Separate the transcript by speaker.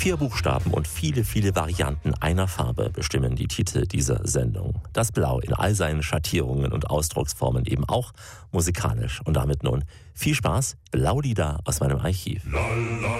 Speaker 1: 4 Buchstaben und viele, viele Varianten einer Farbe bestimmen die Titel dieser Sendung. Das Blau in all seinen Schattierungen und Ausdrucksformen eben auch musikalisch. Und damit nun viel Spaß, Blaulieder aus meinem Archiv.